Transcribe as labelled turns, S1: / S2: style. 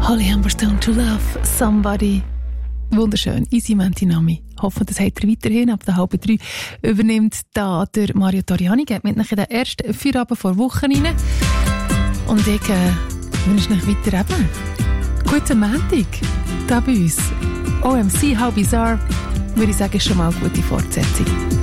S1: Holly Humberstone, To Love Somebody. Wunderschön, easy Mentinami. Hoffen, das habt ihr weiterhin. Ab der 2:30 übernimmt da der Mario Toriani. Geht mit euch in den ersten Feierabend vor Wochen rein. Und ich wünsche euch weiter eben guten Montag da bei uns. OMC, How Bizarre, würde ich sagen, ist schon mal eine gute Fortsetzung.